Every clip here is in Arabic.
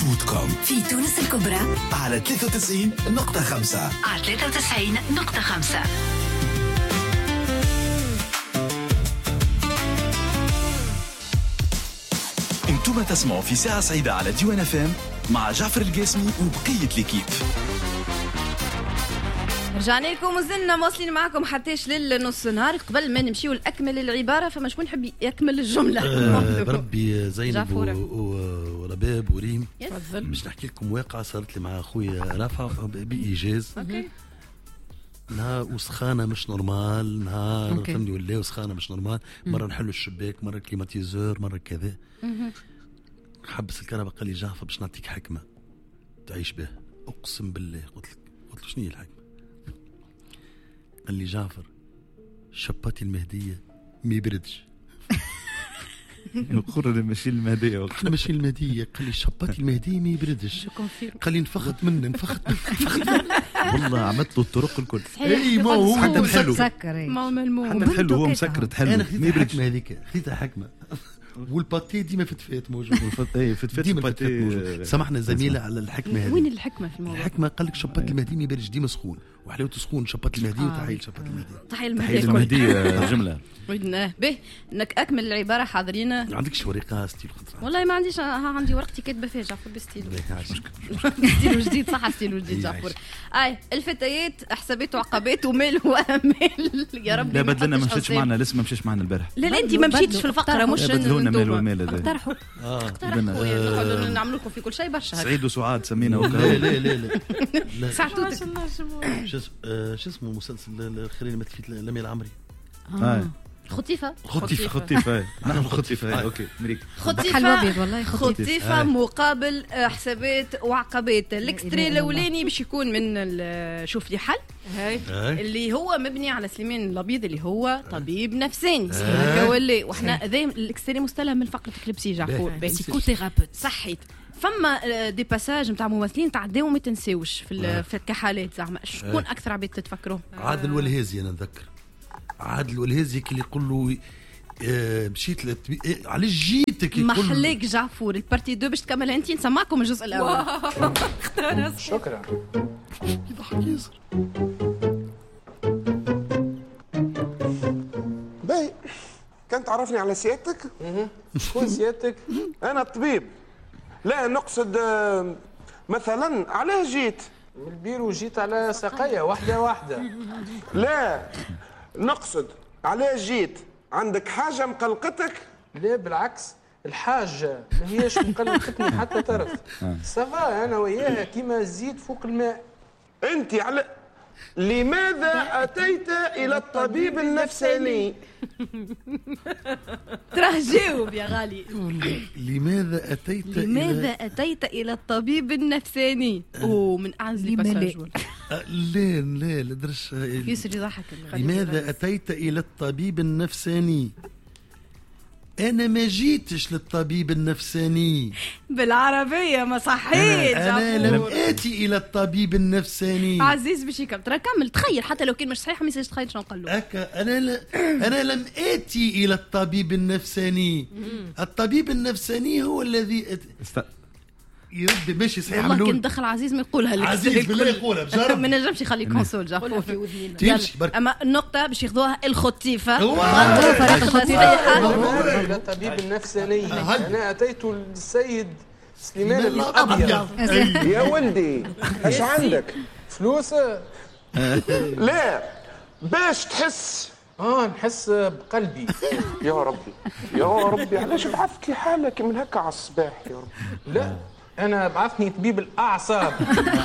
فودكم في تونس الكبرى على 93.5 على 93.5. انتم تسمعوا في ساعة سعيدة على ديوان FM مع جعفر القاسمي وبقية الكيب. رجعنا لكم وزلنا مواصلين معكم حتىش للنص نهار. قبل ما نمشيو لأكمل العبارة فما شكون يحب يكمل الجملة؟ بربي زينب ورباب وريم. باش نحكي لكم واقعة صارت لي مع أخويا رافع بإيجاز. نهار وسخانة مش نورمال، نهار فهمني ولا وسخانة مش نورمال. مرة نحلوا الشباك، مرة كليماتيزور، مرة كذا. حبس الكهرباء قال لي جعفر باش نعطيك حكمة تعيش بها. أقسم بالله قلت له شنو هي الحكمة؟ قال لي جعفر شباتي المهدية ما يبردش. نقرر نمشي المهدية وقت نمشي المهدية. قال لي شباتي المهدية ما يبردش. قال لي نفخت منه. والله عملت له الطرق الكل. اي ما هو حتى الحلو ما ملموم حتى الحلو هو مسكر تحلو. انا خذيت الحكمة هذيك، خذيتها حكمة. والباتي ديما فتفات موجود. فتفات ديما فتفات موجود. سمحنا زميلة على الحكمة هذه. وين الحكمة في الموضوع؟ الحكمة قال لك شبات المهدي ما يبردش ديما سخون، وحلاوته سخون شبات المهدي وتحيل شبات المهدي. تحيل المهدي جملة. به انك اكمل العبارة حاضرين. ما عندكش ورقة ستيل خضراء؟ والله ما عنديش، عندي ورقتي كاتبة فيها جعفر بستيلو. ستيلو جديد صح، ستيلو جديد جعفر. الفتيات حسابات وعقبات ومال وامال يا رب. لا بدلنا ما مشيتش معنا، لسه ما مشيتش معنا البارح. لا انت ما مشيتش في الفقرة مش بدلونا مال ومال هذا. اقترحوا نقعدوا نعملوا لكم في كل شيء برشا. سعيد وسعاد سمينا لا لا لا لا ساعتوتك. شو اسمه المسلسل الاخرين مثل فيه لميا العمري؟ خطيفة نحن خطيفة. اوكي مريك خطيفة مقابل حسابات وعقبات. الاكستري الاولاني باش يكون من شوف لي حل اللي هو مبني على سليمان الابيض اللي هو طبيب نفساني هكا ولا. وحنا ذا الاكستري مستلهم من فقرة كليبسي جعفور بسيكوثيرابيوت صحيت. فما دي باساج نتاع ممثلين تعداو ما تنساوش في الكحالات. زعما شكون اكثر عباد تتفكروا؟ عادل والهيزي. انا نذكر عادل والهيزي اللي يقول له مشيت علاش جيتك ما حليك جعفور. البارتي 2 باش تكملها انت، نسمعكم الجزء الاول. شكرا. يضحك ياسر. باهي كنت تعرفني على سيادتك؟ شكون سيادتك؟ انا الطبيب. لا نقصد مثلا علاه جيت من البيرو، جيت على ساقية واحدة. لا نقصد علاه جيت عندك حاجة مقلقتك؟ لا بالعكس، الحاجة ما هيش مقلقتني حتى طرف. سافا انا وياها كيما الزيت فوق الماء. انت على لماذا أتيت إلى الطبيب النفساني؟ تراه جاوب يا غالي. لماذا أتيت إلى الطبيب النفساني؟ ومن أعز لي باساج. لا درش يسري ضحك. لماذا أتيت إلى الطبيب النفساني؟ أنا ما جيتش للطبيب النفساني بالعربية ما صحيت. أنا لم آتي إلى الطبيب النفساني. عزيز باش يكمل. ترى كمل تخيل حتى لو كان مش صحيح ما يصيرش تخيل شنو نقول له. أنا لم آتي إلى الطبيب النفساني. الطبيب النفساني هو الذي يرد ماشي صحيح. والله كان دخل عزيز ما يقولها لك. عزيز بالله يقولها بجرب. ما نجمش يخلي كونسول جعفر في ودنينا. اما النقطه باش ياخذوها الخطيفه. الطبيب النفساني. انا اتيت للسيد سليمان الابيض. يا ولدي ايش عندك؟ فلوس؟ لا باش تحس. نحس بقلبي. يا ربي علاش بعثت لي حالك من هكا على الصباح يا رب؟ لا انا بعثني طبيب الاعصاب.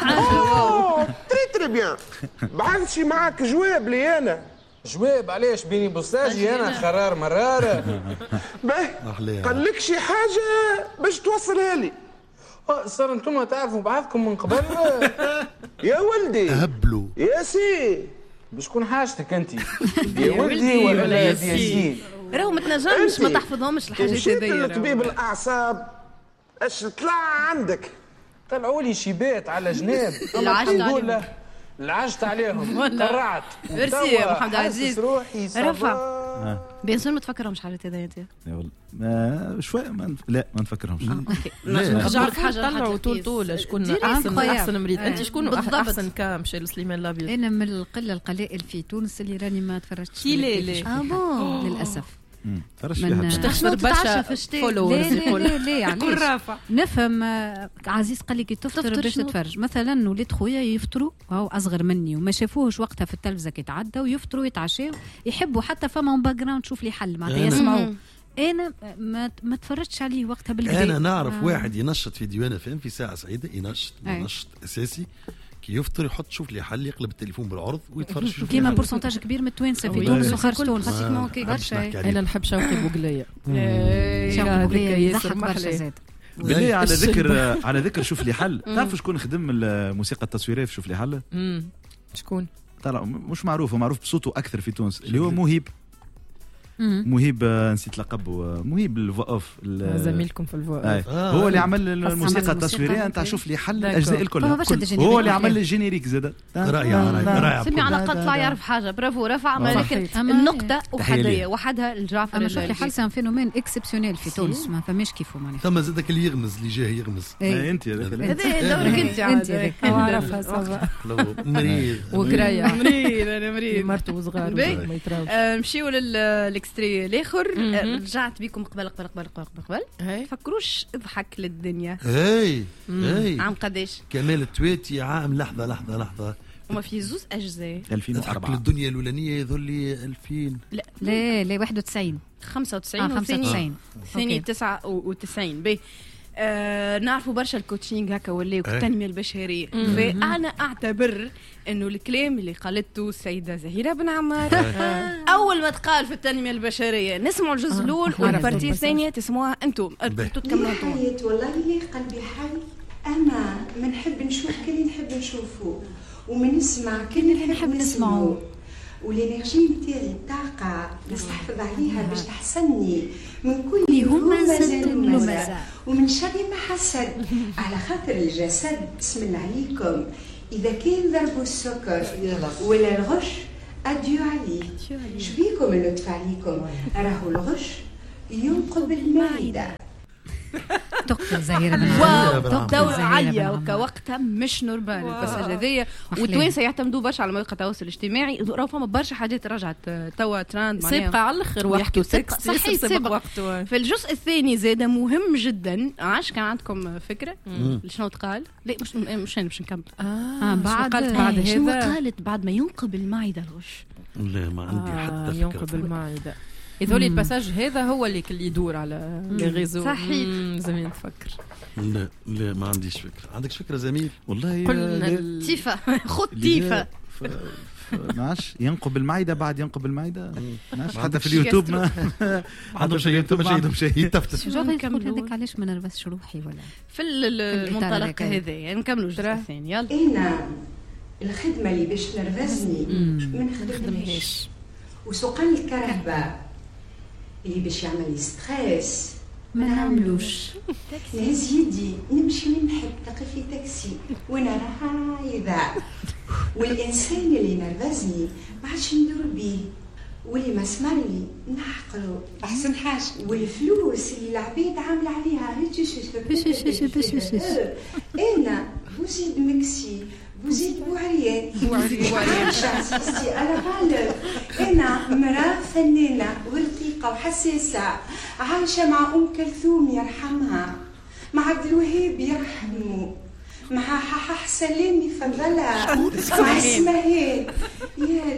تري بيان. بعثش معك جواب لي انا. جواب علاش؟ بيني بوساجي انا خرار مراره. باهي قال لك شي حاجه باش توصلها لي. صار انتم تعرفوا بعضكم من قبل. يا ولدي هبلوا يا سي بشكون حاجتك انت؟ يا ولدي ولا يا سي؟ راهو ما تنجمش ما تحفظهمش الحاجات هذيا. لطبيب الاعصاب اش طلع عندك؟ طلعوا لي شيبات على جناب. العجت عليهم قرعت. ميرسي يا محمد عزيز. روحي رفع بيان سور ما تفكرهمش حاجات هذا انت. شويه لا ما نفكرهمش. نرجع لك حاجه طلعوا طول شكون احسن مريض. انت شكون احسن كام مشى لسليمان الابيض؟ انا من القله القلائل في تونس اللي راني ما تفرجتش ليه للاسف. فرش فيها تخسر برشا فولورز لا كل رافع نفهم. عزيز قال لي كي تفطر باش تتفرج مثلا ولاد خويا يفطروا هو اصغر مني وما شافوهش وقتها في التلفزه كي تعدى ويفطروا يتعشوا يحبوا حتى فما باك جراوند تشوف لي حل معناتها يسمعوا. انا ما تفرجتش عليه وقتها بالكدا. انا نعرف واحد ينشط في ديوان فهم في ساعه سعيده ينشط اساسي كي يفطر يحط شوف لي حل يقلب التليفون بالعرض ويتفرج شوف كيما بورسنتاج كبير من التوانسه في تونس وخارج تونس. انا نحب شوقي بوقليه. شوقي بوقليه يضحك برشا زاد. بالله على ذكر شوف لي حل. تعرفوا شكون خدم الموسيقى التصويريه في شوف لي حل؟ شكون؟ طلع مش معروف بصوته اكثر في تونس اللي هو مهيب نسيت لقبه مهيب الفوف زميلكم في الفوف. هو اللي عمل الموسيقى التصويريه نتاع شوف لي حل الاجزاء الكل. هو اللي عمل الجينيريك زاد. رائع سمي على قد طلع يعرف حاجه. برافو رفع. لكن النقطه وحدها الجعفر. اما شوف لي حل سان فينومين اكسبسيونيل في تونس ما فماش كيفه معناها. ثم زادك اللي يغمز اللي جاه يغمز. انت هذا دورك انت عارفها صافا مريض وقرايه مريض مرته وصغار ما يتراوش. نمشيو للاكستري الاخر. رجعت بكم قبل فكروش اضحك للدنيا. عام قداش؟ كمال التواتي عام لحظه وما في زوز اجزاء 2004 الدنيا الاولانيه يظل لي 2000 لا 91 95 ثاني 99 باهي. نعرفوا برشا الكوتشينج هكا ولا والتنميه البشريه. فانا اعتبر انه الكلام اللي قالته السيده زهيره بن عمار اول ما تقال في التنميه البشريه نسمعوا الجزء الاول والبارتي الثانيه تسمعوها انتم تكملوا انتم. والله قلبي حي. انا ما نحب نشوف كل اللي نحب نشوفه وما نسمع كل اللي نحب نسمعه والانرجي نتاعي الطاقه نستحفظ عليها باش تحسنني من كل همزه ومن شر ما حسد على خاطر الجسد. بسم الله عليكم اذا كان ضربوا السكر ولا الغش اديو عليه. شو بيكم اللطف عليكم؟ راهو الغش ينقب المعده. تقتل زهيرة واو دورة عالية وكوقتها مش نورمال المساج هذيا. والتوانسة يعتمدوا برشا على مواقع التواصل الاجتماعي. راهو فما برشا حاجات رجعت توا تراند سابقة على الاخر وقته تكست سابق وقته. في الجزء الثاني زاد مهم جدا. عاش كان عندكم فكرة شنو تقال؟ لا مش باش نكمل. بعد هذا قالت بعد ما ينقب المعدة الغش. لا ما عندي حتى فكرة. ينقب المعدة يذولي الباساج هذا هو اللي يدور على لي ريزو. صحيح زمان نفكر. لا ما عنديش فكرة. عندك فكرة زميل؟ والله قلنا تيفا خد تيفا ماش ينقب المعدة بعد ينقب المعدة حتى في اليوتيوب ما عندهم شيء عندهم شيء تفتش. شو نكمل هذاك علاش ما نربسش روحي ولا في المنطلق هذا يعني نكملوا الجزء الثاني. يلا انا الخدمة اللي باش تنرفزني ما نخدمهاش وسوقان الكهرباء اللي باش يعمل لي ستريس ما نعملوش. نهز يدي نمشي وين نحب نلقى في تاكسي وانا رايده. والانسان اللي نرفزني ما عادش ندور بيه واللي ما سمعني نحقره احسن حاجه. والفلوس اللي العبيد عامله عليها انا بوزيد مكسي بوزيد بوعريان عزيزتي انا غالب. انا مراه فنانه ورقيقه وحساسه عايشه مع ام كلثوم يرحمها مع عبد الوهاب يرحمه مع حاح سلامي فضلها مع اسمهان. يا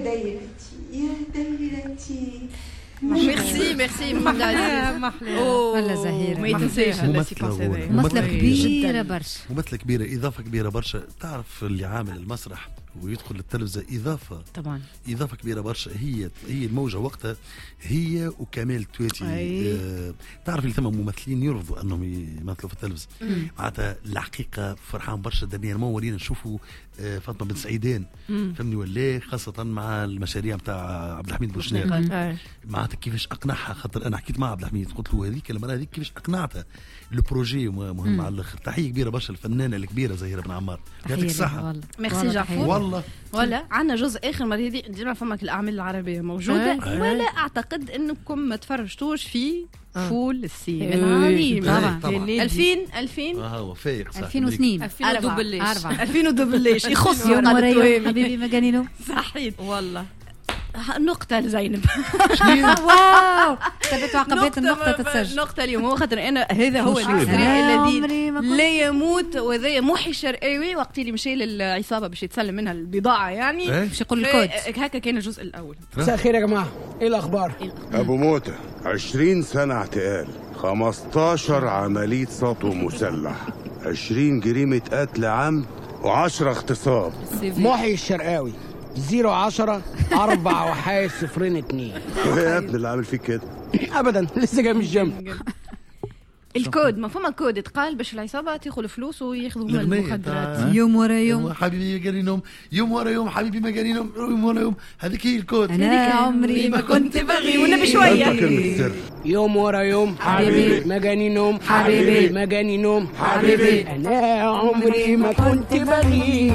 دايرتي ميرسي محلى ولا زهيرة. ما تنساش ممثلة كبيرة برشا. ممثلة كبيرة إضافة كبيرة برشا. تعرف اللي عامل المسرح ويدخل التلفزة إضافة طبعا إضافة كبيرة برشا. هي الموجة وقتها هي وكمال تواتي. تعرف اللي ثم ممثلين يرفضوا أنهم يمثلوا في التلفزة. معناتها الحقيقة فرحان برشا دانييرمون ولينا نشوفوا فاطمة بن سعيدان فهمني ولا خاصة مع المشاريع متاع عبد الحميد بوشناق. معناتها كيفاش أقنعها. خاطر أنا حكيت مع عبد الحميد قلت له هذيك المرة هذيك كيفاش أقنعتها البروجي مهم على الآخر. تحية كبيرة برشا الفنانة الكبيرة زهيرة بن عمار يعطيك الصحة. ميرسي جعفر. والله ولا عندنا جزء اخر مرة هذه ديما فمك الاعمال العربيه موجوده ولا اعتقد انكم ما تفرجتوش في فول السين العظيم طبعا 2000 هو فايق صح 2002 2000 ودبليش يخص يوم ورا حبيبي مجانينو صحيح والله نقطة لزينب واو ثبت عقبات النقطة تتسجل نقطة اليوم هو خاطر أنا هذا هو الذي لا يموت وذا محي الشرقاوي وقت اللي مشي للعصابة باش يتسلم منها البضاعة يعني باش يقول الكود هكا كان الجزء الأول. مساء الخير يا جماعة، إيه الأخبار؟ أبو موتة 20 سنة اعتقال، 15 عملية سطو مسلح، 20 جريمة قتل عمد و10 اغتصاب. محي الشرقاوي 010 4 وحايد 02. يا ابني اللي عامل فيك كده ابدا لسه جاي من الجيم. الكود ما فما كود يتقال باش العصابه تاخذ الفلوس وياخذوا هما المخدرات يوم ورا يوم حبيبي قالي نوم يوم ورا يوم حبيبي ما قالي نوم يوم ورا يوم هذيك هي الكود. انا عمري ما كنت بغي والنبي شويه يوم ورا يوم حبيبي ما جاني نوم حبيبي ما جاني نوم حبيبي انا عمري ما كنت بغي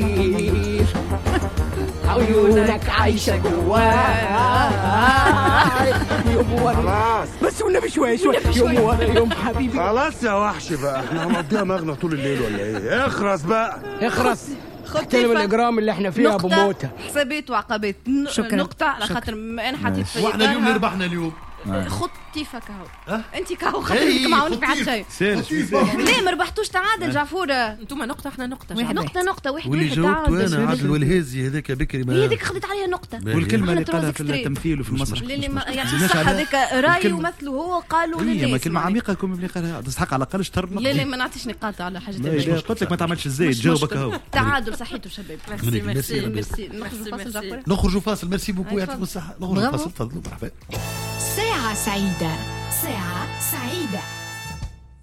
عيونك عايشة جواي يوم ورا بس والنبي شوية يوم ورا يوم حبيبي. خلاص يا وحش بقى احنا هنقضيها مغنى طول الليل ولا ايه؟ اخرس بقى اخرس احترم الاجرام اللي احنا فيه ابو موتة. حسابات وعقبات نقطة على خاطر انا حطيت في واحنا اليوم ربحنا اليوم. خطي فكاو انت كاو خاطرك ما عاونك على شيء. ليه ما ربحتوش تعادل جعفور؟ انتم نقطة احنا نقطة نقطة واحد واللي جاوبت انا عادل والهازي هذاك بكري ما هذيك خذت عليها نقطة. والكلمة اللي قالها في التمثيل وفي المسرح اللي يعني صح هذاك راي ومثله هو قالوا للناس ما كلمة عميقة كم اللي قالها تستحق على الأقل شطر نقطة. لا ما نعطيش نقاط على حاجة لا قلت لك ما تعملش الزايد جاوبك اهو. تعادل صحيتوا شباب. ميرسي نخرجوا فاصل. ميرسي بوكو يعطيكم الصحة. نخرجوا فاصل تفضلوا مرحبا. ساعة سعيدة ساعة سعيدة.